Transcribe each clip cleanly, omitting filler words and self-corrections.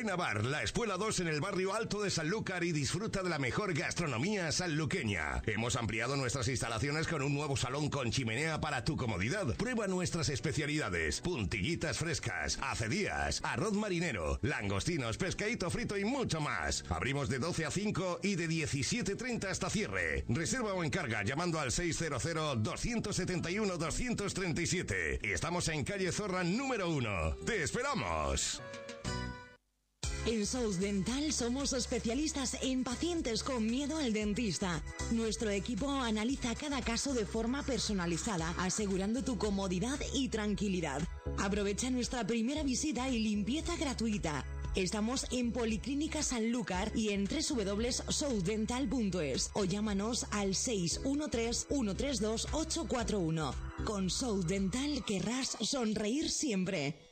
Ven a Bar, la Espuela 2 en el barrio Alto de Sanlúcar y disfruta de la mejor gastronomía sanluqueña. Hemos ampliado nuestras instalaciones con un nuevo salón con chimenea para tu comodidad. Prueba nuestras especialidades: puntillitas frescas, acedías, arroz marinero, langostinos, pescadito frito y mucho más. Abrimos de 12 a 5 y de 17:30 hasta cierre. Reserva o encarga llamando al 600-271-237. Estamos en calle Zorra número 1. ¡Te esperamos! En South Dental somos especialistas en pacientes con miedo al dentista. Nuestro equipo analiza cada caso de forma personalizada, asegurando tu comodidad y tranquilidad. Aprovecha nuestra primera visita y limpieza gratuita. Estamos en Policlínica Sanlúcar y en www.southdental.es o llámanos al 613-132-841. Con South Dental querrás sonreír siempre.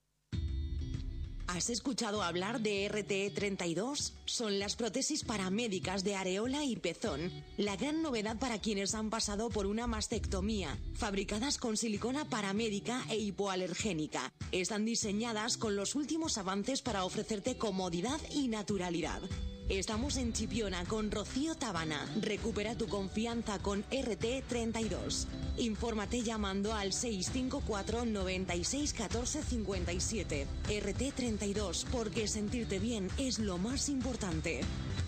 ¿Has escuchado hablar de RT32? Son las prótesis paramédicas de areola y pezón. La gran novedad para quienes han pasado por una mastectomía. Fabricadas con silicona paramédica e hipoalergénica. Están diseñadas con los últimos avances para ofrecerte comodidad y naturalidad. Estamos en Chipiona con Rocío Tabana. Recupera tu confianza con RT32. Infórmate llamando al 654 96 14 57. RT32, porque sentirte bien es lo más importante.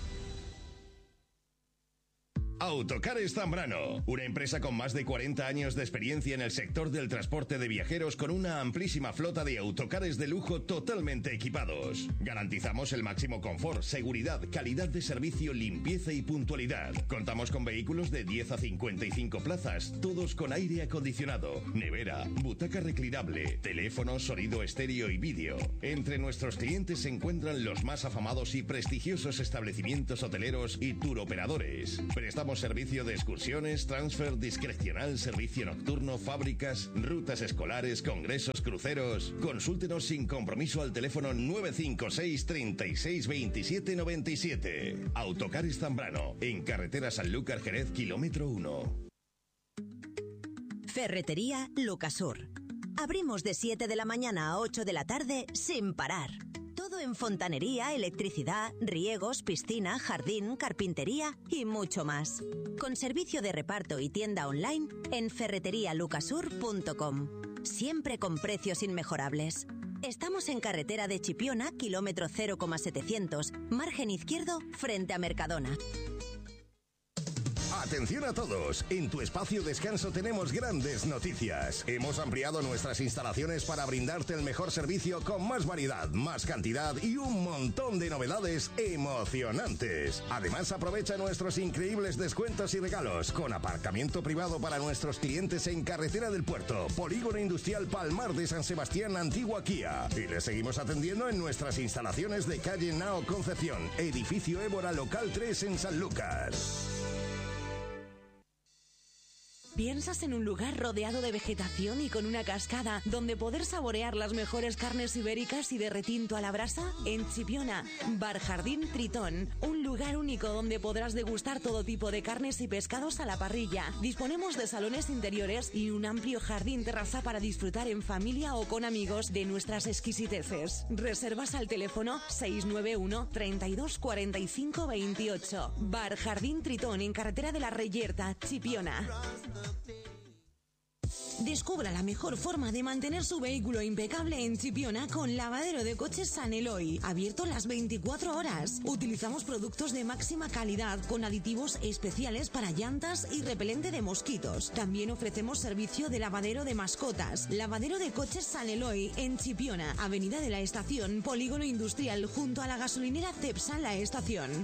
Autocares Zambrano, una empresa con más de 40 años de experiencia en el sector del transporte de viajeros con una amplísima flota de autocares de lujo totalmente equipados. Garantizamos el máximo confort, seguridad, calidad de servicio, limpieza y puntualidad. Contamos con vehículos de 10 a 55 plazas, todos con aire acondicionado, nevera, butaca reclinable, teléfono, sonido estéreo y vídeo. Entre nuestros clientes se encuentran los más afamados y prestigiosos establecimientos hoteleros y turoperadores. Prestamos servicio de excursiones, transfer discrecional, servicio nocturno, fábricas, rutas escolares, congresos, cruceros. Consúltenos sin compromiso al teléfono 956 36 27 97. Autocares Zambrano, en carretera Sanlúcar Jerez, kilómetro 1. Ferretería Lucasur. Abrimos de 7 de la mañana a 8 de la tarde sin parar. Todo en fontanería, electricidad, riegos, piscina, jardín, carpintería y mucho más. Con servicio de reparto y tienda online en ferreterialucasur.com. Siempre con precios inmejorables. Estamos en carretera de Chipiona, kilómetro 0,700, margen izquierdo, frente a Mercadona. Atención a todos, en tu espacio descanso tenemos grandes noticias. Hemos ampliado nuestras instalaciones para brindarte el mejor servicio con más variedad, más cantidad y un montón de novedades emocionantes. Además, aprovecha nuestros increíbles descuentos y regalos con aparcamiento privado para nuestros clientes en Carretera del Puerto, Polígono Industrial Palmar de San Sebastián, Antigua Kia. Y les seguimos atendiendo en nuestras instalaciones de calle Nao Concepción, edificio Évora Local 3 en Sanlúcar. ¿Piensas en un lugar rodeado de vegetación y con una cascada donde poder saborear las mejores carnes ibéricas y de retinto a la brasa? En Chipiona, Bar Jardín Tritón, un lugar único donde podrás degustar todo tipo de carnes y pescados a la parrilla. Disponemos de salones interiores y un amplio jardín terraza para disfrutar en familia o con amigos de nuestras exquisiteces. Reservas al teléfono 691 32 45 28. Bar Jardín Tritón en carretera de la Reyerta, Chipiona. Descubra la mejor forma de mantener su vehículo impecable en Chipiona con Lavadero de Coches San Eloy, abierto las 24 horas. Utilizamos productos de máxima calidad con aditivos especiales para llantas y repelente de mosquitos. También ofrecemos servicio de lavadero de mascotas. Lavadero de Coches San Eloy en Chipiona, Avenida de la Estación, Polígono Industrial, junto a la gasolinera Cepsa La Estación.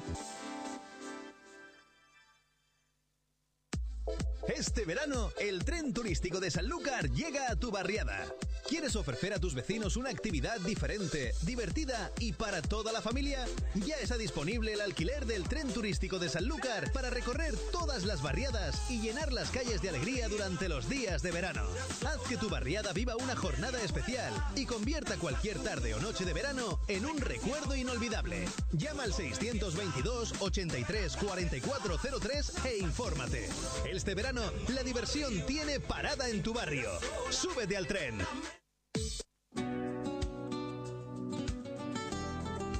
Este verano, el tren turístico de Sanlúcar llega a tu barriada. ¿Quieres ofrecer a tus vecinos una actividad diferente, divertida y para toda la familia? Ya está disponible el alquiler del tren turístico de Sanlúcar para recorrer todas las barriadas y llenar las calles de alegría durante los días de verano. Haz que tu barriada viva una jornada especial y convierta cualquier tarde o noche de verano en un recuerdo inolvidable. Llama al 622 83 4403 e infórmate. Este verano, la diversión tiene parada en tu barrio. ¡Súbete al tren!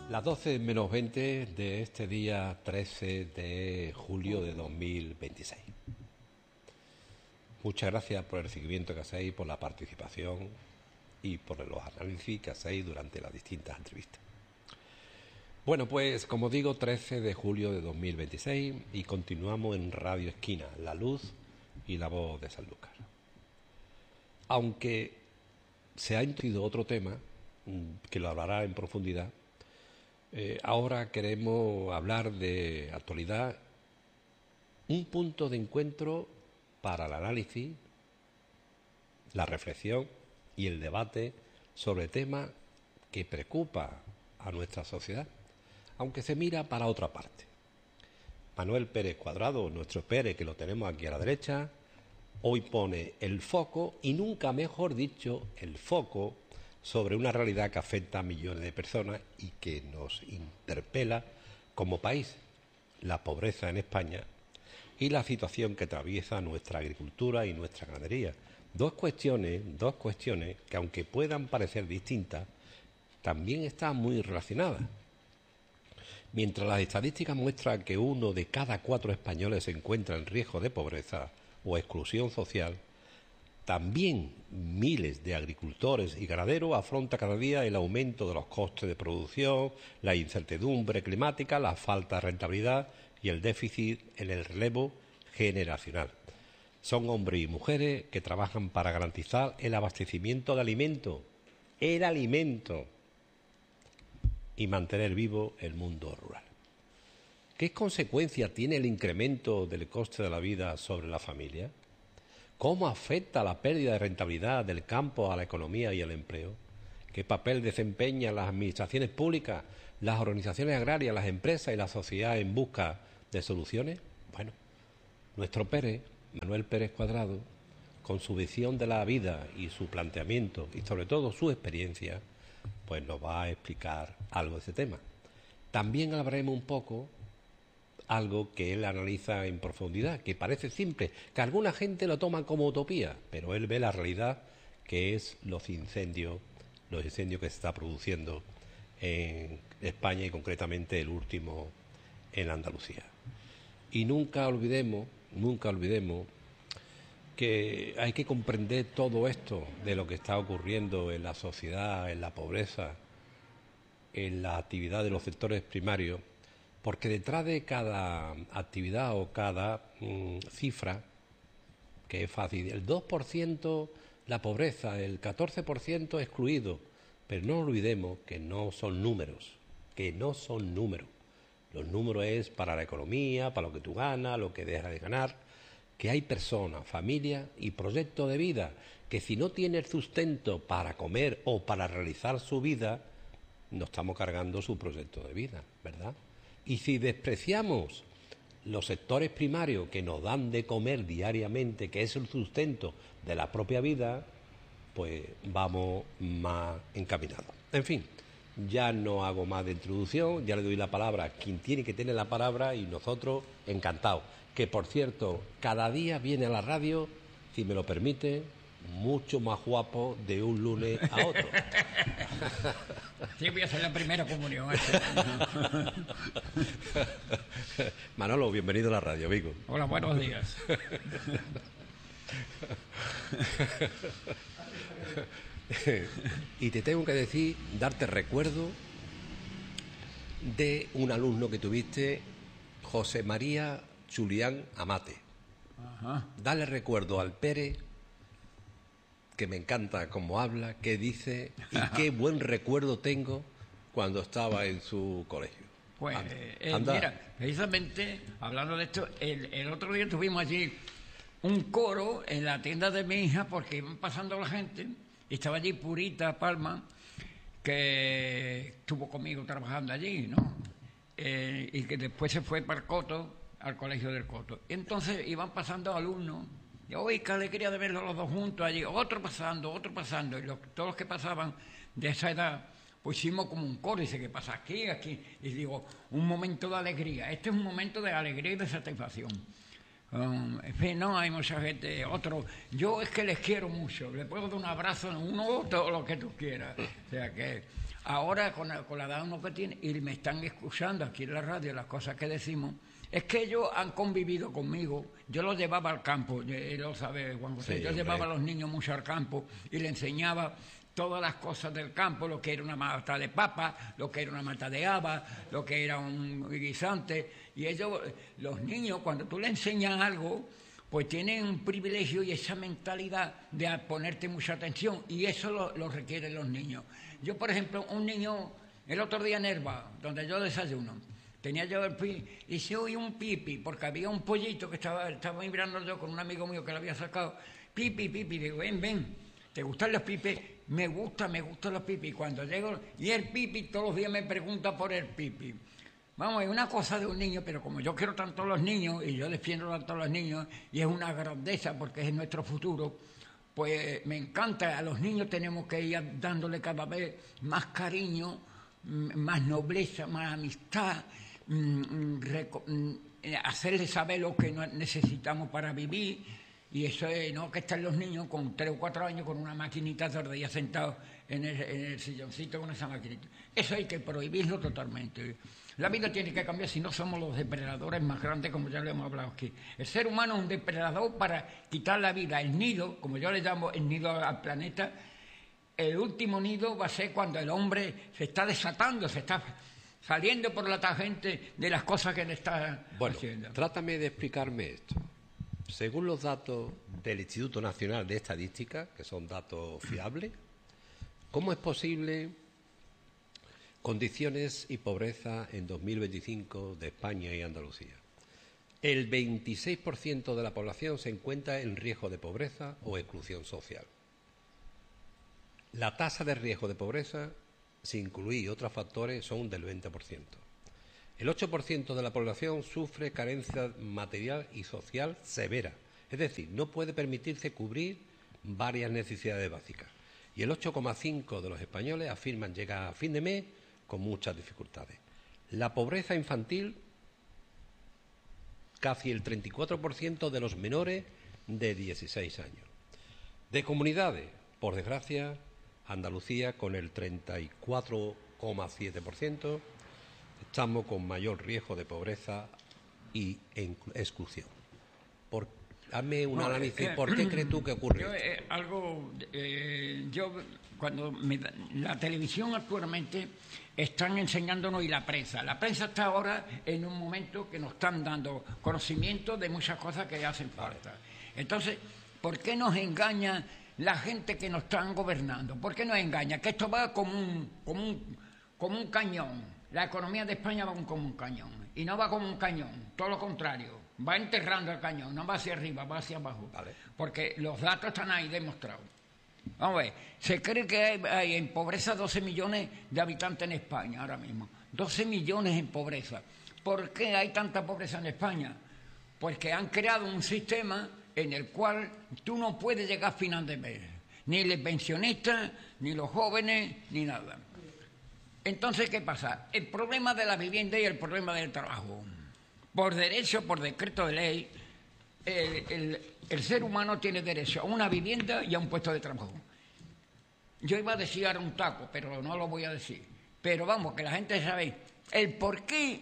Las 12 menos 20 de este día 13 de julio de 2026. Muchas gracias por el seguimiento que hacéis, por la participación y por los análisis que hacéis durante las distintas entrevistas. Bueno, pues como digo, 13 de julio de 2026 y continuamos en Radio Esquina, la luz y la voz de Sanlúcar. Aunque se ha introducido otro tema, que lo hablará en profundidad, ahora queremos hablar de actualidad, un punto de encuentro para el análisis, la reflexión y el debate sobre temas que preocupa a nuestra sociedad, aunque se mira para otra parte. Manuel Pérez Cuadrado, nuestro Pérez, que lo tenemos aquí a la derecha, hoy pone el foco, y nunca mejor dicho, el foco sobre una realidad que afecta a millones de personas y que nos interpela como país, la pobreza en España y la situación que atraviesa nuestra agricultura y nuestra ganadería. Dos cuestiones que, aunque puedan parecer distintas, también están muy relacionadas. Mientras las estadísticas muestran que 1 de cada 4 españoles se encuentra en riesgo de pobreza o exclusión social, también miles de agricultores y ganaderos afrontan cada día el aumento de los costes de producción, la incertidumbre climática, la falta de rentabilidad y el déficit en el relevo generacional. Son hombres y mujeres que trabajan para garantizar el abastecimiento de alimentos, y mantener vivo el mundo rural. ¿Qué consecuencia tiene el incremento del coste de la vida sobre la familia? ¿Cómo afecta la pérdida de rentabilidad del campo a la economía y el empleo? ¿Qué papel desempeñan las administraciones públicas, las organizaciones agrarias, las empresas y la sociedad en busca de soluciones? Bueno, nuestro Pérez, Manuel Pérez Cuadrado, con su visión de la vida y su planteamiento y sobre todo su experiencia, pues nos va a explicar algo de ese tema. También hablaremos un poco algo que él analiza en profundidad, que parece simple, que alguna gente lo toma como utopía, pero él ve la realidad que es los incendios que se está produciendo en España y concretamente el último en Andalucía. Y nunca olvidemos que hay que comprender todo esto de lo que está ocurriendo en la sociedad, en la pobreza, en la actividad de los sectores primarios, porque detrás de cada actividad o cada cifra, que es fácil, el 2% la pobreza, el 14% excluido, pero no olvidemos que no son números. Los números es para la economía, para lo que tú ganas, lo que dejas de ganar, que hay personas, familias y proyectos de vida que si no tiene el sustento para comer o para realizar su vida, no estamos cargando su proyecto de vida, ¿verdad? Y si despreciamos los sectores primarios que nos dan de comer diariamente, que es el sustento de la propia vida, pues vamos más encaminados. En fin, ya no hago más de introducción, ya le doy la palabra a quien tiene que tener la palabra y nosotros encantados. Que, por cierto, cada día viene a la radio, si me lo permite, mucho más guapo de un lunes a otro. Sí, voy a hacer la primera comunión. Manolo, bienvenido a la radio, Vigo. Hola, buenos días. Y te tengo que decir, darte recuerdo de un alumno que tuviste, José María Julián Amate. Ajá. Dale recuerdo al Pérez, que me encanta cómo habla, qué dice y qué buen recuerdo tengo cuando estaba en su colegio. Pues, anda. Mira, precisamente, hablando de esto, el otro día tuvimos allí un coro en la tienda de mi hija porque iban pasando la gente y estaba allí Purita Palma, que estuvo conmigo trabajando allí, ¿no? Y que después se fue para el Coto, al colegio del Coto. Y entonces iban pasando alumnos, y ¡uy, qué alegría de verlos los dos juntos allí! Otro pasando, y todos los que pasaban de esa edad, pues hicimos como un coro, y dice, ¿qué pasa aquí? Y digo, un momento de alegría, este es un momento de alegría y de satisfacción. En fin, no, hay mucha gente, otro, yo es que les quiero mucho, le puedo dar un abrazo, uno, todo lo que tú quieras. O sea que ahora con la edad uno que tiene, y me están escuchando aquí en la radio las cosas que decimos, es que ellos han convivido conmigo. Yo los llevaba al campo, él lo sabe, Juan José. Sí, yo llevaba a los niños mucho al campo y les enseñaba todas las cosas del campo, lo que era una mata de papa, lo que era una mata de haba, lo que era un guisante. Y ellos, los niños, cuando tú les enseñas algo, pues tienen un privilegio y esa mentalidad de ponerte mucha atención, y eso lo requieren los niños. Yo, por ejemplo, un niño, el otro día en Herba, donde yo desayuno, tenía yo el pipi, y se oí un pipi, porque había un pollito que estaba mirando yo con un amigo mío que lo había sacado, pipi, digo, ven, ¿te gustan los pipis? Me gustan los pipis. Cuando llego, y el pipi todos los días me pregunta por el pipi. Vamos, es una cosa de un niño, pero como yo quiero tanto a los niños, y yo defiendo tanto a los niños, y es una grandeza porque es nuestro futuro, pues me encanta. A los niños tenemos que ir dándole cada vez más cariño, más nobleza, más amistad, hacerles saber lo que necesitamos para vivir. Y eso es, no que estén los niños con 3 o 4 años con una maquinita todo el día sentados en el silloncito con esa maquinita. Eso hay que prohibirlo totalmente. La vida tiene que cambiar, si no somos los depredadores más grandes, como ya lo hemos hablado aquí. El ser humano es un depredador para quitar la vida. El nido, como yo le llamo el nido al planeta, el último nido va a ser cuando el hombre se está desatando, se está saliendo por la tangente de las cosas que le está haciendo. Trátame de explicarme esto. Según los datos del Instituto Nacional de Estadística, que son datos fiables, ¿cómo es posible condiciones y pobreza en 2025 de España y Andalucía? El 26% de la población se encuentra en riesgo de pobreza o exclusión social. La tasa de riesgo de pobreza, sin incluir otros factores, son del 20%. El 8% de la población sufre carencia material y social severa, es decir, no puede permitirse cubrir varias necesidades básicas. Y el 8,5% de los españoles afirman llegar a fin de mes con muchas dificultades. La pobreza infantil, casi el 34% de los menores de 16 años. De comunidades, por desgracia, Andalucía con el 34,7%, estamos con mayor riesgo de pobreza y exclusión. Hazme un análisis, ¿por qué crees tú que ocurre esto? La televisión actualmente están enseñándonos, y la prensa está ahora en un momento que nos están dando conocimiento de muchas cosas que hacen falta. Entonces, ¿por qué nos engaña la gente que nos están gobernando? ¿Por qué nos engaña? Que esto va como un cañón. La economía de España va como un cañón, y no va como un cañón, todo lo contrario, va enterrando el cañón, no va hacia arriba, va hacia abajo, vale. Porque los datos están ahí demostrados. Vamos a ver, se cree que hay en pobreza 12 millones de habitantes en España ahora mismo, 12 millones en pobreza. ¿Por qué hay tanta pobreza en España? Porque han creado un sistema en el cual tú no puedes llegar a final de mes, ni los pensionistas, ni los jóvenes, ni nada. Entonces, ¿qué pasa? El problema de la vivienda y el problema del trabajo. Por derecho, por decreto de ley, el ser humano tiene derecho a una vivienda y a un puesto de trabajo. Yo iba a decir ahora un taco, pero no lo voy a decir. Pero vamos, que la gente sabe el por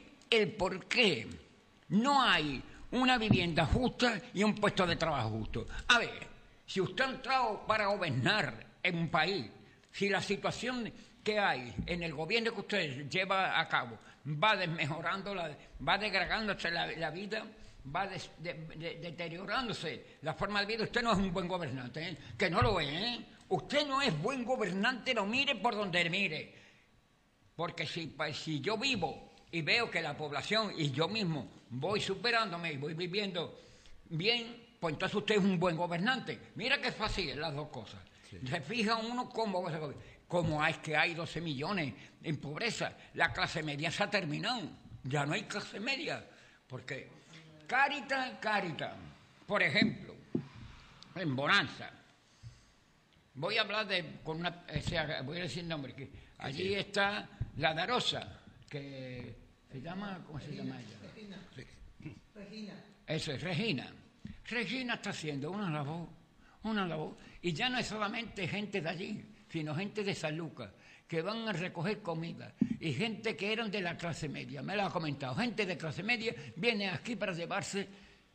qué no hay una vivienda justa y un puesto de trabajo justo. A ver, si usted ha entrado para gobernar en un país, si la situación que hay en el gobierno que usted lleva a cabo va desmejorando, va degradándose la vida, va deteriorándose la forma de vida, usted no es un buen gobernante, ¿eh? Que no lo es, ¿eh? Usted no es buen gobernante, lo mire por donde mire, porque si yo vivo y veo que la población y yo mismo voy superándome y voy viviendo bien, pues entonces usted es un buen gobernante. Mira qué fácil es las dos cosas. Sí. Se fija uno cómo es que hay 12 millones en pobreza. La clase media se ha terminado. Ya no hay clase media. Porque Cáritas, por ejemplo, en Bonanza, voy a hablar voy a decir el nombre, que allí está la Darosa, que se llama, ¿cómo se llama ella? Regina. Eso es, Regina. Regina está haciendo una labor, y ya no es solamente gente de allí, sino gente de Sanlúcar, que van a recoger comida, y gente que eran de la clase media, me lo ha comentado, gente de clase media viene aquí para llevarse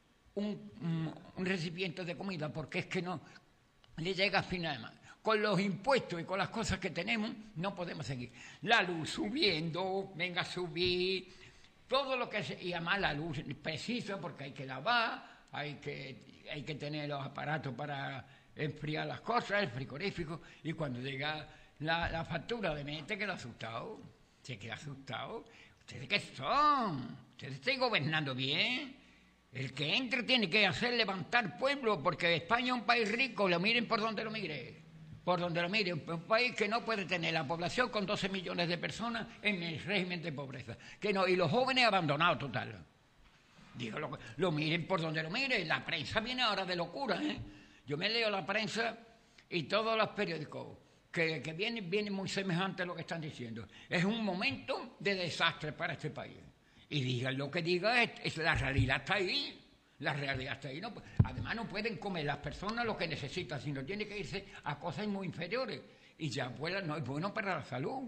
un recipiente de comida, porque es que no le llega a final de mes. Con los impuestos y con las cosas que tenemos, no podemos seguir. La luz subiendo, venga a subir, todo lo que y además la luz precisa, porque hay que lavar, hay que tener los aparatos para enfriar las cosas, el frigorífico, y cuando llega la factura de mes te queda asustado, se queda asustado. ¿Ustedes qué son? ¿Ustedes están gobernando bien? El que entre tiene que hacer levantar pueblo, porque España es un país rico, lo miren por donde lo mire. Por donde lo mire, un país que no puede tener la población con 12 millones de personas en el régimen de pobreza. Que no, y los jóvenes abandonados total. Digo, lo miren por donde lo mire. La prensa viene ahora de locura, ¿eh? Yo me leo la prensa y todos los periódicos que vienen muy semejantes a lo que están diciendo. Es un momento de desastre para este país. Y digan lo que digan, es la realidad está ahí. La realidad está ahí. No, además no pueden comer las personas lo que necesitan, sino tienen que irse a cosas muy inferiores. Y ya pues, no es bueno para la salud.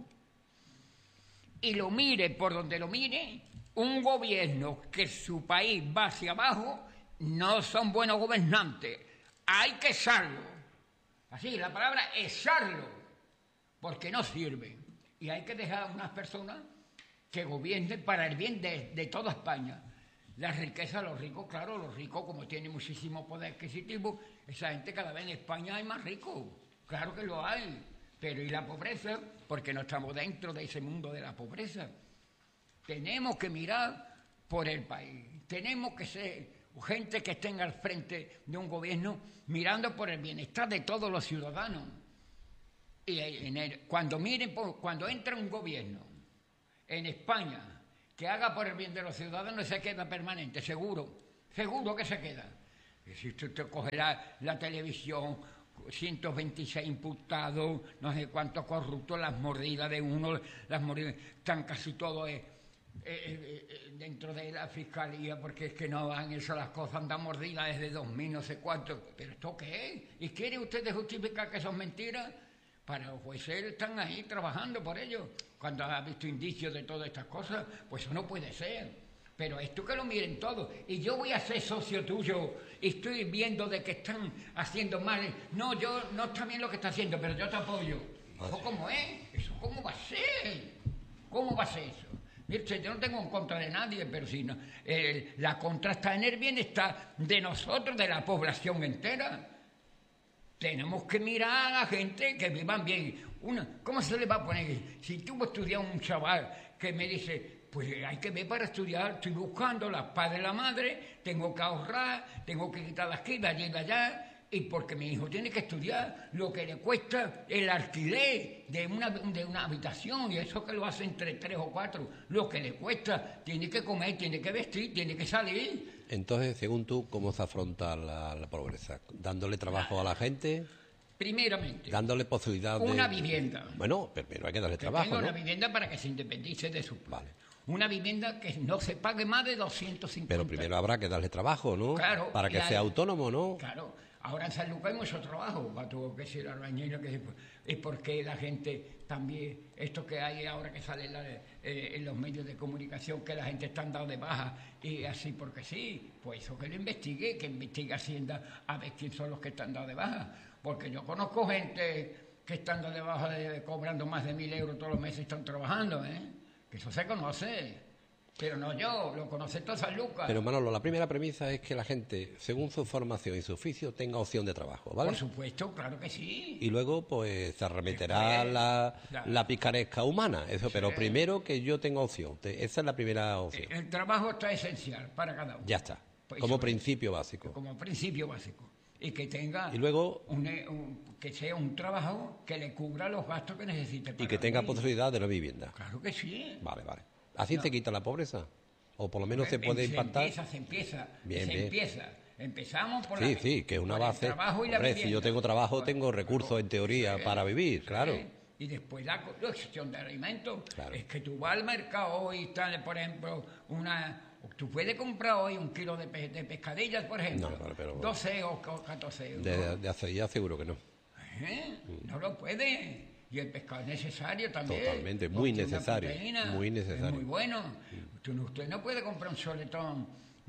Y lo mire por donde lo mire, un gobierno que su país va hacia abajo, no son buenos gobernantes. Hay que echarlo. Así, la palabra echarlo, porque no sirve. Y hay que dejar a unas personas que gobiernen para el bien de toda España. La riqueza, los ricos, claro, los ricos como tienen muchísimo poder adquisitivo, esa gente cada vez en España hay más ricos, claro que lo hay, pero ¿y la pobreza? Porque no estamos dentro de ese mundo de la pobreza. Tenemos que mirar por el país, tenemos que ser gente que estén al frente de un gobierno mirando por el bienestar de todos los ciudadanos. Y cuando entra un gobierno en España que haga por el bien de los ciudadanos, se queda permanente, seguro que se queda. Y si usted coge la televisión, 126 imputados, no sé cuántos corruptos, las mordidas de uno, las mordidas, están casi todos dentro de la fiscalía, porque es que no van eso, las cosas andan mordidas desde 2000, no sé cuánto. ¿Pero esto qué es? ¿Y quieren ustedes justificar que son mentiras? Para los jueces están ahí trabajando por ello. Cuando ha visto indicios de todas estas cosas, pues eso no puede ser. Pero esto que lo miren todos. Y yo voy a ser socio tuyo y estoy viendo de que están haciendo mal. No, yo no está bien lo que está haciendo, pero yo te apoyo. ¿Eso cómo es? ¿Eso cómo va a ser? ¿Cómo va a ser eso? Mire, yo no tengo en contra de nadie, pero si no, la contra está en el bienestar de nosotros, de la población entera. Tenemos que mirar a la gente que vivan bien. ¿Cómo se le va a poner? Si tú estudias un chaval que me dice, pues hay que ver para estudiar, estoy buscando la padre y la madre, tengo que ahorrar, tengo que quitar de aquí, de allí y de allá, y porque mi hijo tiene que estudiar lo que le cuesta el alquiler de una habitación, y eso que lo hace entre 3 o 4, lo que le cuesta, tiene que comer, tiene que vestir, tiene que salir. Entonces, según tú, ¿cómo se afronta la pobreza? ¿Dándole trabajo a la gente? Primeramente, dándole posibilidad de... Una vivienda. Bueno, primero hay que darle trabajo, tenga ¿no? Una vivienda para que se independice de su... Vale. Una vivienda que no se pague más de 250. Pero primero habrá que darle trabajo, ¿no? Claro. Para que sea autónomo, ¿no? Claro. Ahora en Sanlúcar hay mucho trabajo. Tuvo que ser albañil, y porque la gente también, esto que hay ahora que sale en los medios de comunicación, que la gente está dado de baja y así porque sí, pues eso que lo investigue, que investigue Hacienda a ver quién son los que están dados de baja. Porque yo conozco gente que están dados de baja cobrando más de 1.000 euros todos los meses y están trabajando, ¿eh? Que eso se conoce. Pero no yo, lo conoce todo Sanlúcar. Pero Manolo, la primera premisa es que la gente, según su formación y su oficio, tenga opción de trabajo, ¿vale? Por supuesto, claro que sí. Y luego, pues, se arremeterá la picaresca humana, eso. Sí. Pero primero que yo tenga opción, esa es la primera opción. El trabajo está esencial para cada uno. Ya está, pues como principio básico. Como principio básico. Y que tenga y luego, que sea un trabajo que le cubra los gastos que necesite. Y que tenga posibilidad de la vivienda. Claro que sí. Vale. ¿Así se quita la pobreza? ¿O por lo menos se puede impactar? Se empieza. Bien. Empezamos por Sí, que es una base. Trabajo y la si yo tengo trabajo, tengo recursos en teoría para vivir, claro. Y después la cuestión de alimentos. Claro. Es que tú vas al mercado hoy y tal, por ejemplo, tú puedes comprar hoy 1 kilo de pescadillas, por ejemplo. No, pero 12 o 14 euros. De hace ya seguro que no. No lo puede. Y el pescado es necesario también. Totalmente, muy necesario. Muy necesario. Es muy bueno. Usted no puede comprar un soletón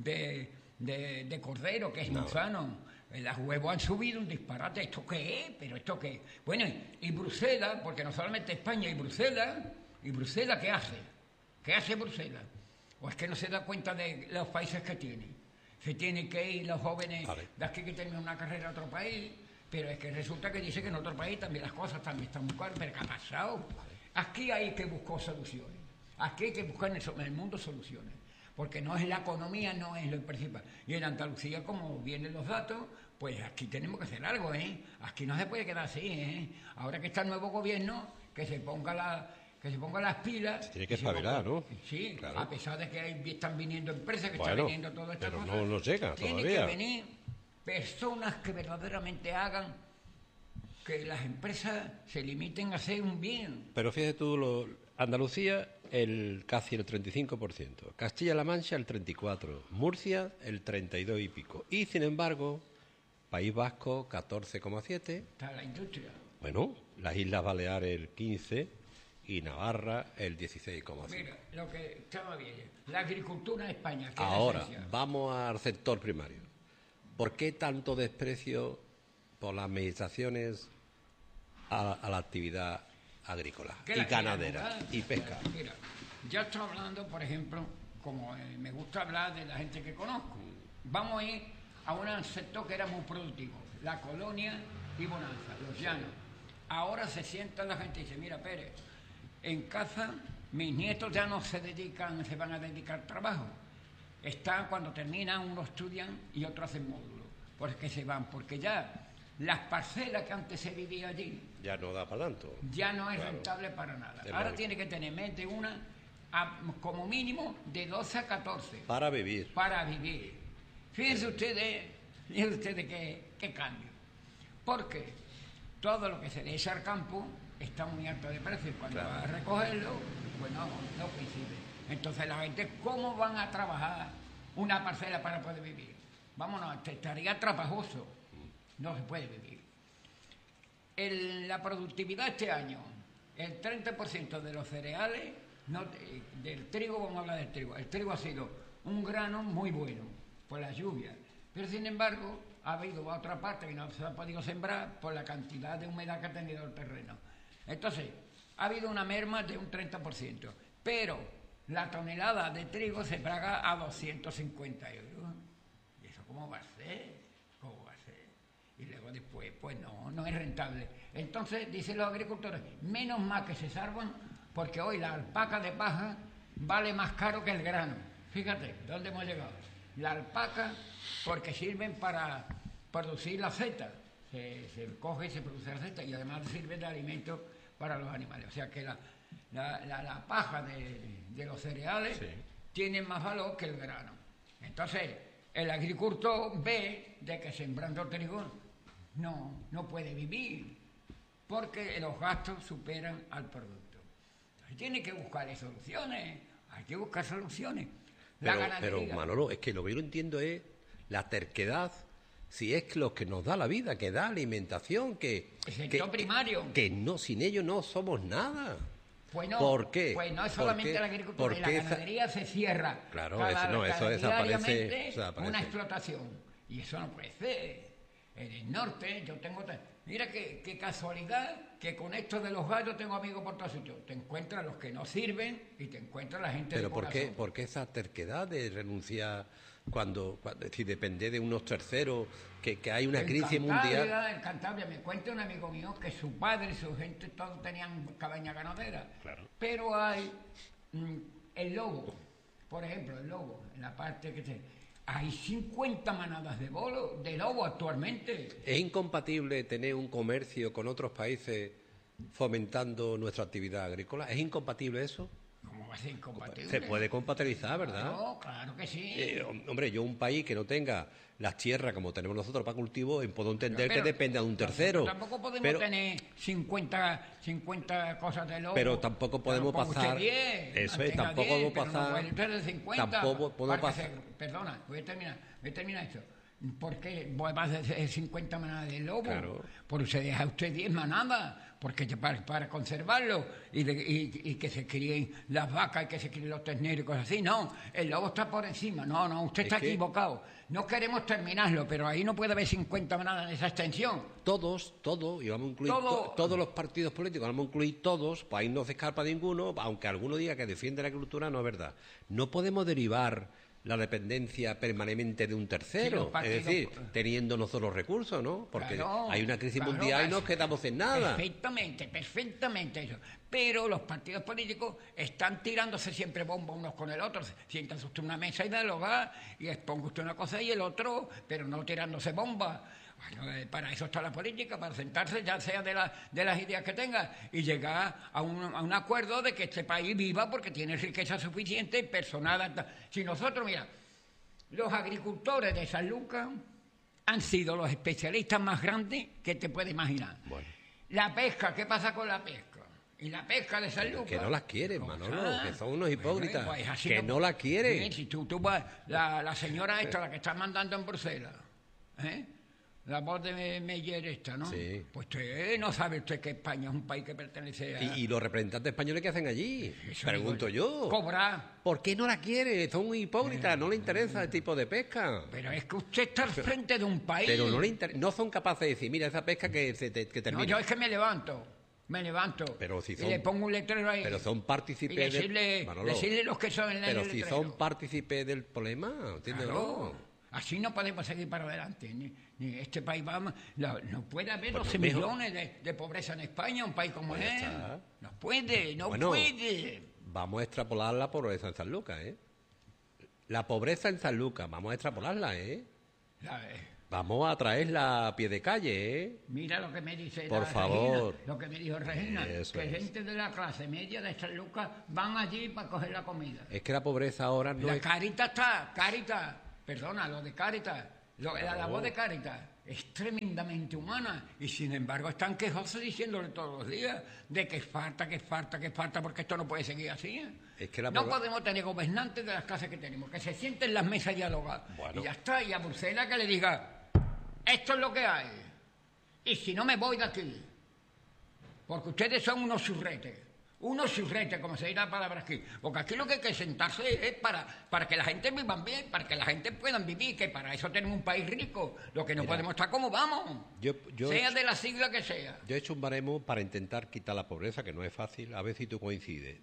de cordero, que es muy sano. Los huevos han subido un disparate. ¿Esto qué es? ¿Pero esto qué es? Bueno, y Bruselas, porque no solamente España y Bruselas, ¿qué hace? ¿Qué hace Bruselas? ¿O es que no se da cuenta de los países que tiene? Se tienen que ir los jóvenes de aquí que terminan una carrera a otro país. Pero es que resulta que dice que en otro país también las cosas también están muy caras. ¿Pero qué ha pasado? Aquí hay que buscar soluciones. Aquí hay que buscar en el mundo soluciones. Porque no es la economía, no es lo principal. Y en Andalucía, como vienen los datos, pues aquí tenemos que hacer algo, ¿eh? Aquí no se puede quedar así, ¿eh? Ahora que está el nuevo gobierno, que se ponga las pilas. Tiene que espabilar, ¿no? Sí, claro. A pesar de que están viniendo empresas, que están viniendo todas estas cosas. Pero no llega tiene todavía. Que venir personas que verdaderamente hagan que las empresas se limiten a hacer un bien. Pero fíjate tú, Andalucía casi el 35%, Castilla-La Mancha el 34%, Murcia el 32% y pico. Y sin embargo, País Vasco 14,7%. Está la industria. Bueno, las Islas Baleares el 15% y Navarra el 16,5%. Mira, lo que estaba bien, la agricultura en España. Que ahora, vamos al sector primario. ¿Por qué tanto desprecio por las administraciones a la actividad agrícola y ganadera y pesca? Mira, ya estoy hablando, por ejemplo, como me gusta hablar de la gente que conozco. Vamos a ir a un sector que era muy productivo, la Colonia y Bonanza, los llanos. Ahora se sienta la gente y dice, mira, Pérez, en casa mis nietos ya no se van a dedicar al trabajo. Están cuando terminan, unos estudian y otros hacen módulos, porque se van, porque ya las parcelas que antes se vivía allí ya no da para tanto, ya no es rentable para nada. Ahora tiene que tener mente como mínimo de 12 a 14 para vivir. Fíjense ustedes qué cambio, porque todo lo que se le echa al campo está muy alto de precio y cuando va a recogerlo, pues no coincide. Entonces la gente, ¿cómo van a trabajar una parcela para poder vivir? Vámonos, estaría trabajoso. No se puede vivir. La productividad este año, el 30% de los cereales, del trigo, vamos a hablar del trigo. El trigo ha sido un grano muy bueno por las lluvias, pero sin embargo ha habido otra parte que no se ha podido sembrar por la cantidad de humedad que ha tenido el terreno. Entonces, ha habido una merma de un 30%, pero la tonelada de trigo se paga a 250 euros. ¿Y eso cómo va a ser? Y luego después, pues no es rentable. Entonces, dicen los agricultores, menos mal que se salvan, porque hoy la alpaca de paja vale más caro que el grano. Fíjate, ¿dónde hemos llegado? La alpaca, porque sirven para producir la seta. Se coge y se produce la seta, y además sirve de alimento para los animales. O sea que la paja de los cereales tiene más valor que el grano. Entonces, el agricultor ve de que sembrando trigo no puede vivir, porque los gastos superan al producto. Entonces, tiene que buscar soluciones, hay que buscar soluciones. Pero Manolo, es que lo que yo no entiendo es la terquedad, si es lo que nos da la vida, que da alimentación, el sector primario. Que no, sin ello no somos nada. Pues no, ¿por qué? Pues no es solamente la agricultura, la ganadería se cierra. Claro, eso desaparece. Una explotación. Y eso no puede ser. En el norte yo tengo... Mira qué casualidad que con esto de los gallos tengo amigos por todos sitios. Te encuentras los que no sirven y te encuentras la gente de corazón. Pero ¿por qué esa terquedad de renunciar cuando si depende de unos terceros, que hay una crisis mundial? En Cantabria me cuenta un amigo mío que su padre y su gente todos tenían cabaña ganadera. Claro. Pero hay el lobo, por ejemplo, en la parte que hay 50 manadas de lobo actualmente. ¿Es incompatible tener un comercio con otros países fomentando nuestra actividad agrícola? ¿Es incompatible eso? ¿Cómo va a ser incompatible? Se puede compatibilizar, ¿verdad? Claro que sí. Hombre, yo un país que no tenga las tierras como tenemos nosotros para cultivo, puedo entender que dependa de un tercero. Tampoco podemos tener 50 cosas de lobo. Pero tampoco podemos pasar... 10, eso es, tampoco podemos pasar... No 50, tampoco podemos pasar... Perdona, voy a terminar esto. ¿Por qué más de 50 manadas de lobo? Claro. Porque se deja usted 10 manadas, porque para conservarlo y que se críen las vacas y que se críen los terneros y cosas así. No, el lobo está por encima. No, usted está equivocado. No queremos terminarlo, pero ahí no puede haber 50 manadas en esa extensión. Todos, y vamos a incluir todos los partidos políticos, vamos a incluir todos, pues ahí no se escapa ninguno, aunque alguno diga que defiende la agricultura, no es verdad. No podemos derivar la dependencia permanente de un tercero, Sí, es decir, teniendo nosotros recursos, ¿no? Porque claro, hay una crisis claro, mundial y nos quedamos sin nada. Perfectamente eso. Pero los partidos políticos están tirándose siempre bombas unos con el otro. Siéntase usted en una mesa y dialogar y exponga usted una cosa y el otro, pero no tirándose bombas. Bueno, para eso está la política, para sentarse, ya sea de las ideas que tenga, y llegar a un acuerdo de que este país viva porque tiene riqueza suficiente, personal. Si nosotros, mira, los agricultores de San Lucas han sido los especialistas más grandes que te puedes imaginar. Bueno. La pesca, ¿qué pasa con la pesca? Y la pesca de San Lucas. Que no las quieren, Manolo, que son unos hipócritas, Pues así que no la quieren. Bien, si tú vas, la señora esta, la que está mandando en Bruselas, la voz de Meyer esta, ¿no? Sí. Pues usted no sabe usted que España es un país que pertenece a... ¿Y los representantes españoles qué hacen allí? Eso Pregunto yo. Cobrar. ¿Por qué no la quiere? Son muy hipócritas, no le interesa el tipo de pesca. Pero es que usted está al frente de un país. Pero no son capaces de decir, mira, esa pesca que termina. No, yo es que me levanto, Pero si y son- le pongo un letrero ahí. Pero son y partícipes decirle los que son en el Pero si letrero. son partícipes del problema, ¿entiendes? Claro. Así no podemos seguir para adelante. Ni este país va... No puede haber Pues 12 mejor. millones de pobreza en España, un país como Pues ya él. está. No puede. Bueno, vamos a extrapolar la pobreza en San Lucas, ¿eh? La pobreza en San Lucas, vamos a extrapolarla, ¿eh? Vamos a traerla a pie de calle, ¿eh? Mira lo que me dice Por la favor. Regina, lo que me dijo Regina, Eso que es. gente de la clase media de San Lucas van allí para coger la comida. Es que la pobreza ahora no La es... Cáritas, perdona, lo de Cáritas, la labor de Cáritas es tremendamente humana y sin embargo están quejosos diciéndole todos los días de que falta, porque esto no puede seguir así. Es que la no pobra- podemos tener gobernantes de las clases que tenemos, que se sienten en las mesas a dialogar. Bueno. Y ya está, y a Bruselas que le diga, esto es lo que hay, y si no me voy de aquí, porque ustedes son unos churretes, como se dirá la palabra aquí. Porque aquí lo que hay que sentarse es para que la gente viva bien, para que la gente pueda vivir, que para eso tenemos un país rico. Lo que no podemos estar como vamos, Yo sea de la sigla que sea. Yo he hecho un baremo para intentar quitar la pobreza, que no es fácil, a ver si tú coincides.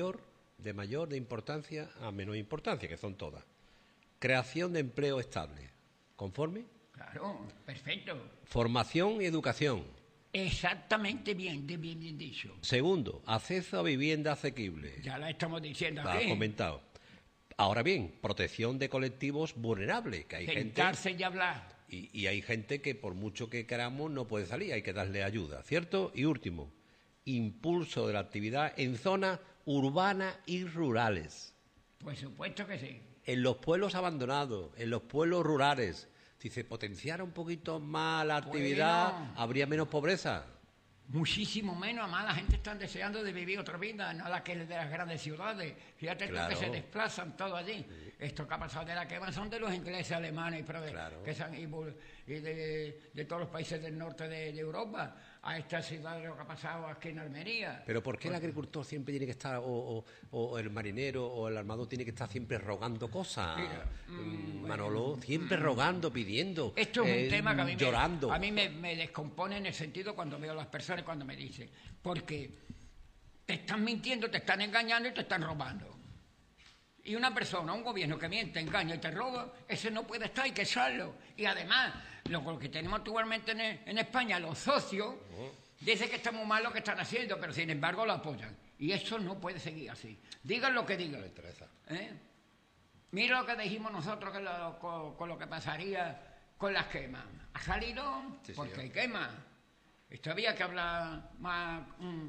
De importancia a menor importancia, que son todas. Creación de empleo estable. ¿Conforme? Claro, perfecto. Formación y educación. Exactamente bien dicho. Segundo, acceso a vivienda asequible. Ya la estamos diciendo Está aquí. comentado. Ahora bien, protección de colectivos vulnerables, que hay gente... Sentarse y hablar. Y hay gente que por mucho que queramos no puede salir, hay que darle ayuda, ¿cierto? Y último, impulso de la actividad en zonas urbanas y rurales, Por supuesto que sí. en los pueblos abandonados, en los pueblos rurales. Si se potenciara un poquito más la actividad, Bueno. habría menos pobreza. Muchísimo menos, además la gente está deseando de vivir otra vida, no la que es de las grandes ciudades. Fíjate tú Claro. que se desplazan todo allí. Esto que ha pasado de la quema son de los ingleses, alemanes, pero Claro. que y de todos los países del norte de Europa, a esta ciudad lo que ha pasado aquí en Almería. Pero ¿por qué el agricultor siempre tiene que estar, o el marinero o el armador tiene que estar siempre rogando cosas? Mira, Manolo, siempre rogando, pidiendo, Esto es un tema que llorando. a mí me descompone en el sentido cuando veo a las personas, cuando me dicen, porque te están mintiendo, te están engañando y te están robando. Y una persona, un gobierno que miente, engaña y te roba, ese no puede estar, hay que echarlo. Y además, lo que tenemos actualmente en España, los socios, dicen que está muy mal lo que están haciendo, pero sin embargo lo apoyan. Y eso no puede seguir así. Digan lo que digan. ¿Eh? Mira lo que dijimos nosotros con lo que pasaría con las quemas. Ha salido Sí, porque señor. hay quemas. Esto había que hablar más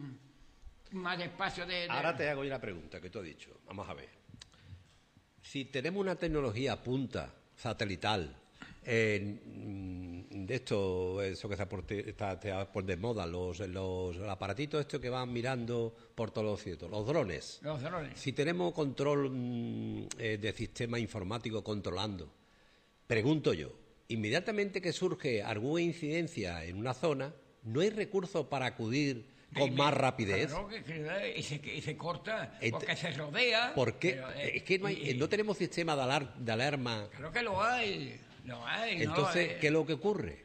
despacio de... Ahora te hago yo la pregunta que tú has dicho. Vamos a ver. Si tenemos una tecnología punta, satelital, de esto, eso que está por de moda, los aparatitos estos que van mirando por todos los sitios, los drones. Los drones. Si tenemos control de sistema informático controlando, pregunto yo, inmediatamente que surge alguna incidencia en una zona, no hay recursos para acudir con más rapidez. Claro, y se corta, porque se rodea. Porque pero, es que no tenemos sistema de alarma. Claro que lo hay. Entonces, ¿qué es lo que ocurre?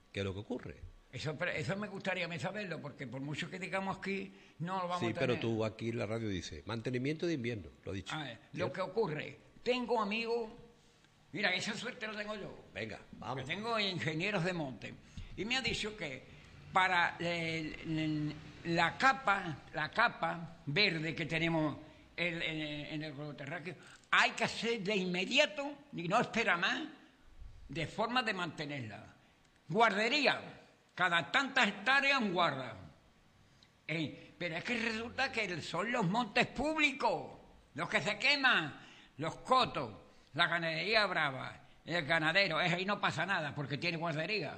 Eso me gustaría a mí saberlo, porque por mucho que digamos aquí, no lo vamos a tener. Sí, pero tú aquí en la radio dices, mantenimiento de invierno, lo he dicho. Lo que ocurre, tengo amigos, mira, esa suerte la tengo yo. Venga, vamos. Tengo ingenieros de monte, y me ha dicho que para la capa verde que tenemos en el globo terráqueo, hay que hacer de inmediato, y no espera más, de forma de mantenerla. Guardería, cada tantas hectáreas un guarda. Pero es que resulta que son los montes públicos los que se queman, los cotos, la ganadería brava, el ganadero, ahí no pasa nada porque tiene guardería.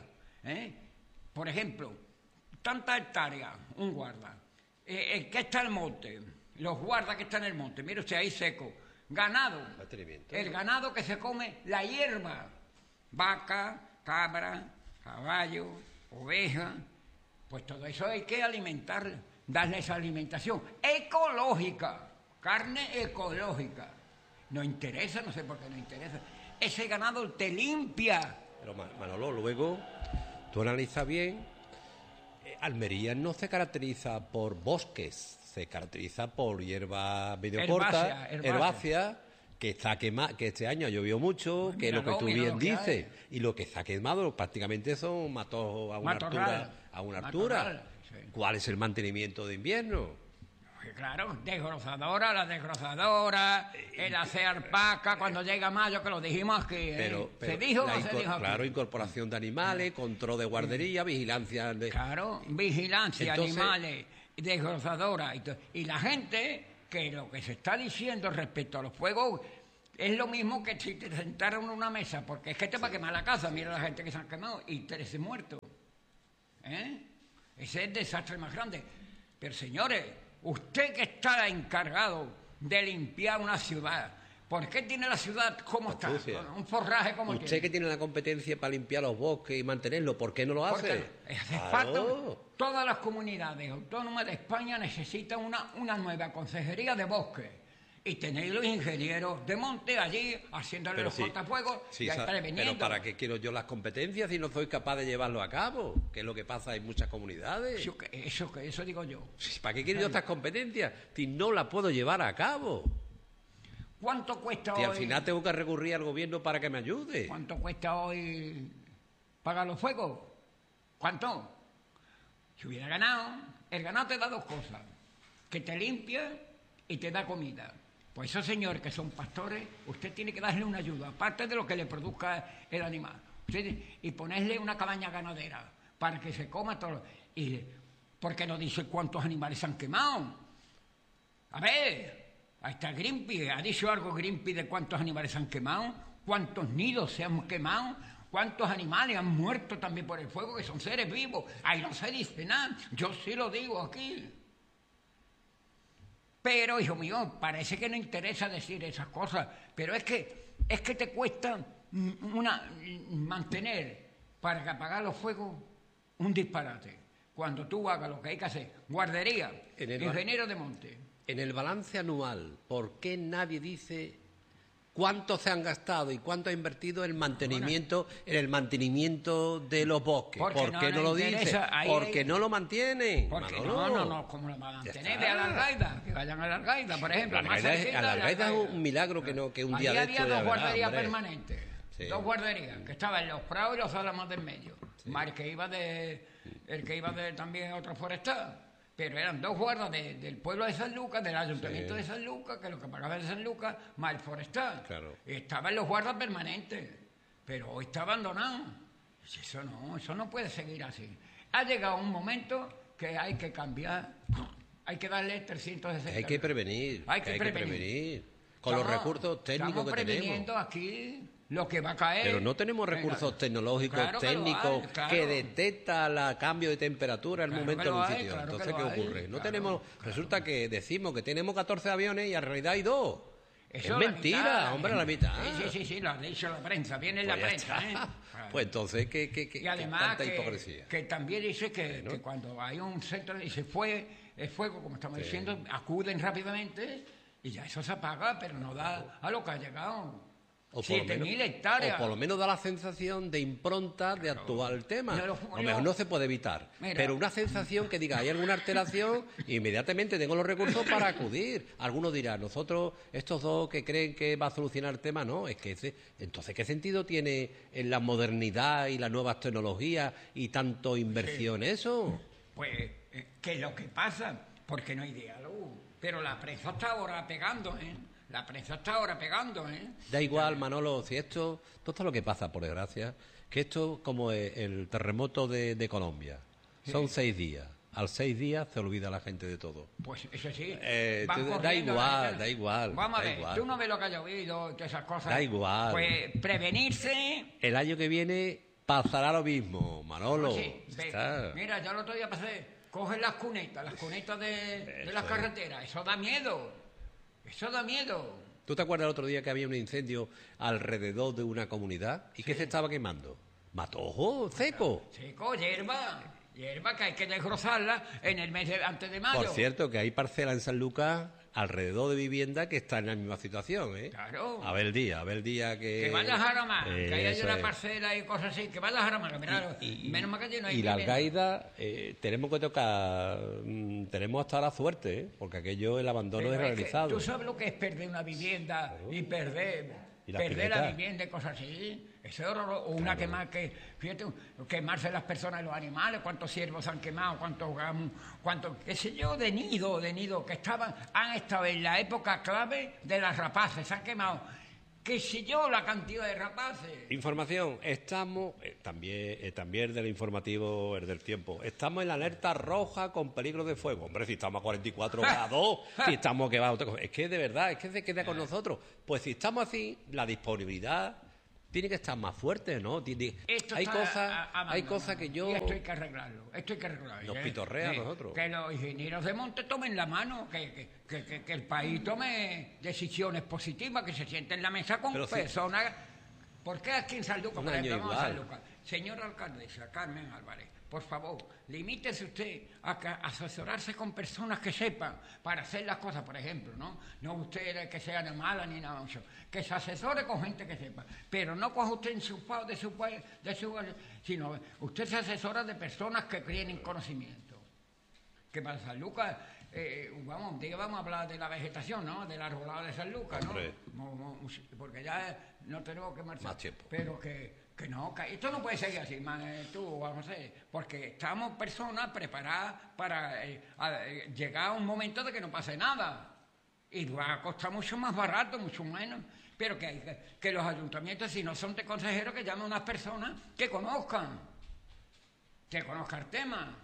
Por ejemplo, tantas hectáreas, un guarda. ¿Qué está el monte? Los guardas que están en el monte, mire usted ahí seco. Ganado, el ganado que se come la hierba, vaca, cabra, caballo, oveja, pues todo eso hay que alimentar, darle esa alimentación ecológica, carne ecológica. Nos interesa, no sé por qué nos interesa. Ese ganado te limpia. Pero Manolo, luego tú analizas bien, Almería no se caracteriza por bosques, se caracteriza por hierba medio corta, herbácea, que está quemada, que este año ha llovido mucho, que es lo que tú bien dices, y lo que está quemado prácticamente son matos a una altura. Sí. ¿Cuál es el mantenimiento de invierno? Claro, la desgrozadora, el hacer alpaca cuando llega mayo, que lo dijimos aquí. Pero ¿se dijo o no se dijo aquí? Claro, incorporación de animales, control de guardería, vigilancia. Claro, vigilancia, entonces, animales, desgrozadora. Y la gente, que lo que se está diciendo respecto a los fuegos es lo mismo que si te sentaron en una mesa, porque es que te va a quemar la casa. Mira la gente que se han quemado y 13 muertos. Ese es el desastre más grande. Pero señores, usted que está encargado de limpiar una ciudad, ¿por qué tiene la ciudad como está? Un forraje como tiene. Usted que tiene la competencia para limpiar los bosques y mantenerlos, ¿por qué no lo hace? Hace falta. Todas las comunidades autónomas de España necesitan una nueva consejería de bosques. Y tenéis los ingenieros de monte allí haciéndole los cortafuegos y preveniendo. Pero ¿para qué quiero yo las competencias si no soy capaz de llevarlo a cabo? Que es lo que pasa en muchas comunidades. Eso digo yo. ¿Para qué quiero yo estas competencias si no las puedo llevar a cabo? ¿Cuánto cuesta hoy? Y al final tengo que recurrir al gobierno para que me ayude. ¿Cuánto cuesta hoy pagar los fuegos? ¿Cuánto? Si hubiera ganado, el ganado te da dos cosas: que te limpia y te da comida. Pues esos señores que son pastores, usted tiene que darle una ayuda, aparte de lo que le produzca el animal. Y ponerle una cabaña ganadera para que se coma todo. Y porque no dice cuántos animales se han quemado. A ver, ahí está Greenpeace. ¿Ha dicho algo Greenpeace de cuántos animales se han quemado? ¿Cuántos nidos se han quemado? ¿Cuántos animales han muerto también por el fuego, que son seres vivos? Ahí no se dice nada. Yo sí lo digo aquí. Pero, hijo mío, parece que no interesa decir esas cosas. Pero es que te cuesta mantener para apagar los fuegos un disparate. Cuando tú hagas lo que hay que hacer, guardería, ingeniero de monte. En el balance anual, ¿por qué nadie dice cuánto se han gastado y cuánto ha invertido en el mantenimiento de los bosques? ¿Por qué no lo dice? Porque no lo mantiene. Porque no, ¿cómo lo van a mantener? Ve a la Algaida, que vayan a la Algaida, por ejemplo. A la Algaida es un milagro que un día de esto había dos guarderías permanentes, dos guarderías, que estaban en los Prados y los Álamos del medio. Sí. El que iba de también a otro forestal. Pero eran dos guardas del pueblo de San Lucas, del ayuntamiento de San Lucas, que lo que pagaba de San Lucas, más el forestal. Claro. Y estaban los guardas permanentes, pero hoy está abandonado. Eso no puede seguir así. Ha llegado un momento que hay que cambiar, hay que darle 360. Hay que prevenir. Con los recursos técnicos que tenemos. Estamos previniendo aquí lo que va a caer. Pero no tenemos recursos tecnológicos, técnicos, que detectan el cambio de temperatura en el momento en un sitio. Entonces, ¿qué ocurre? No tenemos. Resulta que decimos que tenemos 14 aviones y en realidad hay 2. Es mentira, hombre, la mitad. Sí, lo ha dicho la prensa, viene en Pues la prensa, Pues entonces, y además tanta hipocresía. que también dice que cuando hay un centro y se fue el fuego, como estamos diciendo, acuden rápidamente y ya eso se apaga, pero no da a lo que ha llegado. 7.000 hectáreas. O por lo menos da la sensación de impronta de actuar el tema. A lo mejor no se puede evitar. Pero una sensación que diga, hay alguna alteración, inmediatamente tengo los recursos para acudir. Algunos dirán, nosotros, estos dos que creen que va a solucionar el tema, no, es que entonces, ¿qué sentido tiene en la modernidad y las nuevas tecnologías y tanto inversión eso? Pues, ¿qué es lo que pasa? Porque no hay diálogo. Pero la prensa está ahora pegando, La prensa está ahora pegando, Da igual, Manolo, si esto es lo que pasa, por desgracia, que esto como el terremoto de Colombia. Son 6 días. Al 6 días se olvida la gente de todo. Pues eso sí. Da igual. Vamos a ver, tú no ves lo que ha llovido, todas esas cosas. Da igual. Pues prevenirse. El año que viene pasará lo mismo, Manolo. Mira, yo el otro día pasé, cogen las cunetas de las carreteras. Eso da miedo. Eso da miedo. ¿Tú te acuerdas el otro día que había un incendio alrededor de una comunidad? ¿Y qué se estaba quemando? Matojo seco. Seco, hierba que hay que desgrosarla en el mes antes de mayo. Por cierto, que hay parcelas en San Lucas alrededor de vivienda que está en la misma situación, Claro. A ver el día que... Que vayas a Aramar, que haya una parcela y cosas así, que vayas a Aramar, menos mal que allí no hay... Y la Algaida, tenemos que tocar, tenemos hasta la suerte, porque aquello, el abandono es realizado. ¿Tú sabes lo que es perder una vivienda y perder la vivienda y cosas así? Eso es horroroso. O una fíjate, quemarse las personas y los animales, cuántos ciervos han quemado, cuántos, qué sé yo, de nido, que han estado en la época clave de las rapaces, se han quemado, qué sé yo, la cantidad de rapaces. Información, estamos, también del informativo, el del tiempo, estamos en la alerta roja con peligro de fuego. Hombre, si estamos a 44 grados, si estamos que va a otra cosa. Es que de verdad, es que se queda con nosotros. Pues si estamos así, la disponibilidad tiene que estar más fuerte, ¿no? Hay cosas que yo... Y esto hay que arreglarlo. Nos pitorrea a nosotros. Que los ingenieros de monte tomen la mano, que el país tome decisiones positivas, que se siente en la mesa con personas... ¿Por qué aquí en San Lucas? Por ejemplo, vamos a San Lucas. Señora alcaldesa Carmen Álvarez, por favor, limítese usted a asesorarse con personas que sepan para hacer las cosas, por ejemplo, ¿no? No usted que sea mala ni nada mucho, que se asesore con gente que sepa, pero no coja usted enchufado de su sino usted se asesora de personas que tienen conocimiento. Que para San Lucas, un día vamos a hablar de la vegetación, ¿no? Del arbolado de San Lucas, ¿no? Porque ya no tenemos que marchar. Más tiempo. Pero que esto no puede seguir así, vamos a ver, porque estamos personas preparadas para llegar a un momento de que no pase nada. Y va a costar mucho más barato, mucho menos. Pero que los ayuntamientos, si no son de consejeros, que llamen a unas personas que conozcan el tema.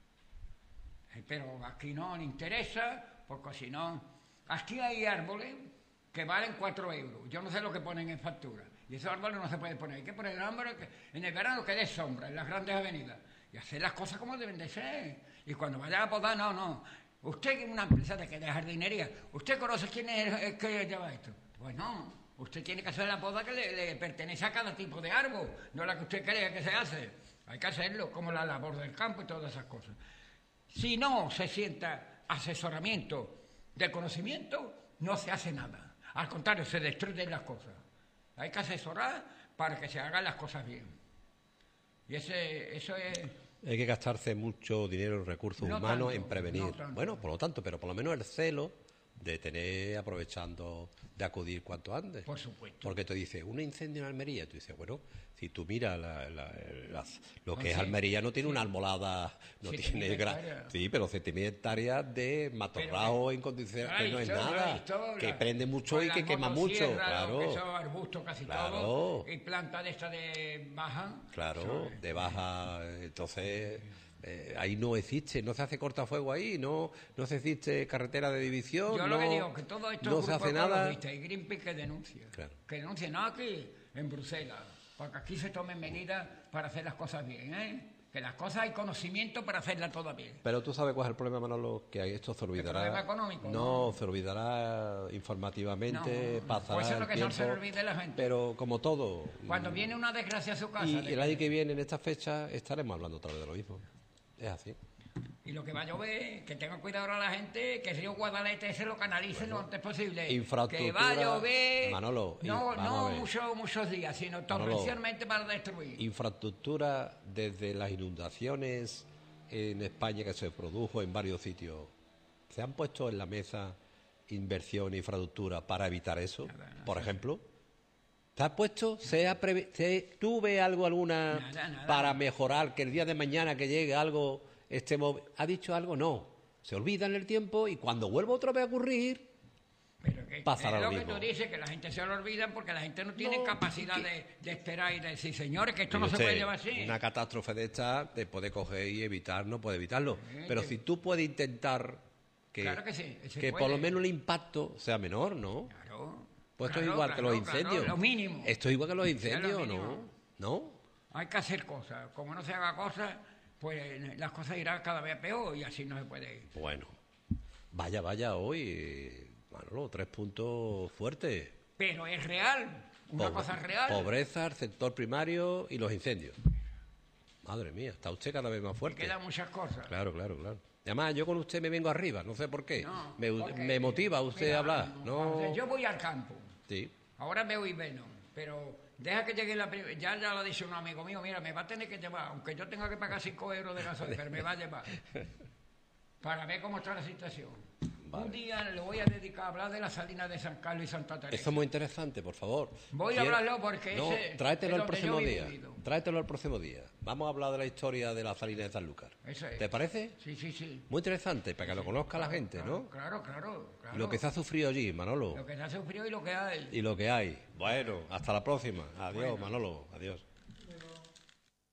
Pero aquí no le interesa, porque si no... Aquí hay árboles que valen 4 euros. Yo no sé lo que ponen en factura. Y esos árboles no se pueden poner. Hay que poner árboles que en el verano que dé sombra, en las grandes avenidas. Y hacer las cosas como deben de ser. Y cuando vaya a podar, no. Usted es una empresa de jardinería. ¿Usted conoce quién es el que lleva esto? Pues no. Usted tiene que hacer la poda que le pertenece a cada tipo de árbol. No la que usted crea que se hace. Hay que hacerlo, como la labor del campo y todas esas cosas. Si no se sienta asesoramiento del conocimiento, no se hace nada. Al contrario, se destruyen las cosas. Hay que asesorar para que se hagan las cosas bien. Y eso es... Hay que gastarse mucho dinero y recursos humanos en prevenir. Bueno, por lo menos el celo de tener aprovechando de acudir cuanto antes. Por supuesto. Porque te dice, un incendio en Almería, tú dices, bueno, si tú miras lo que es Almería, no tiene una almolada, no tiene sí, pero 7.000 hectáreas de matorral en condiciones que no es nada, que prende mucho y que quema mucho, claro. Que son arbustos casi todo, y planta de esta de baja. Claro, de baja, entonces... ahí no existe, no se hace cortafuego ahí, no se existe carretera de división. Yo lo que digo, que todo esto no se hace nada. Y Greenpeace que denuncia. Claro. Que denuncia, no aquí, en Bruselas, para que aquí se tomen medidas para hacer las cosas bien, Que las cosas hay conocimiento para hacerlas todas bien. Pero tú sabes cuál es el problema, Manolo, que esto se olvidará. ¿El problema económico? No, se olvidará informativamente, pasará pues eso es lo el que tiempo, no se le olvide a la gente. Pero como todo. Cuando viene una desgracia a su casa... Y el año que viene, en esta fecha, estaremos hablando otra vez de lo mismo. Es así. Y lo que va a llover, que tenga cuidado ahora la gente, que el río Guadalete se lo canalice lo antes posible. Infraestructura, que va a llover, Manolo, no muchos días, sino torrencialmente para destruir. Infraestructura desde las inundaciones en España que se produjo en varios sitios. ¿Se han puesto en la mesa inversión e infraestructura para evitar eso? Por ejemplo, ¿te has puesto? ¿Tú ves alguna Nada. para mejorar que el día de mañana que llegue algo ¿Ha dicho algo? No. Se olvida en el tiempo y cuando vuelva otra vez a ocurrir, pero que pasará lo es lo mismo. que tú dices, que la gente se lo olvida porque la gente no tiene capacidad de esperar y de decir, señores, que esto Mire no se usted, puede llevar así. Una catástrofe de esta te puede coger y evitar, no puede evitarlo. Pero si tú puedes intentar Claro que sí, que por lo menos el impacto sea menor, ¿no? Claro. Pues esto es igual que los incendios. Lo mínimo. Esto es igual que los incendios, lo ¿no? mínimo. ¿No? Hay que hacer cosas. Como no se haga cosas, pues las cosas irán cada vez peor y así no se puede ir. Bueno, vaya hoy, Manolo, 3 puntos fuertes. Pero es real, una cosa real. Pobreza, el sector primario y los incendios. Madre mía, está usted cada vez más fuerte. Quedan muchas cosas. Claro. Además, yo con usted me vengo arriba, no sé por qué. No, me motiva usted a hablar. No. Yo voy al campo. Sí. Ahora veo Venom, pero deja que llegue ya lo ha dicho un amigo mío, mira, me va a tener que llevar, aunque yo tenga que pagar 5 euros de gasolina, pero me va a llevar para ver cómo está la situación. Vale. Un día le voy a dedicar a hablar de la salina de San Carlos y Santa Teresa. Eso es muy interesante, por favor. Voy a hablarlo porque tráetelo es el próximo donde yo he día. vivido. Tráetelo el próximo día. Vamos a hablar de la historia de la salina de Sanlúcar. Eso es. ¿Te parece? Sí. Muy interesante, para que lo conozca la gente, ¿no? Claro. Lo que se ha sufrido allí, Manolo. Lo que se ha sufrido y lo que hay. Y lo que hay. Bueno, hasta la próxima. Adiós, Manolo. Adiós.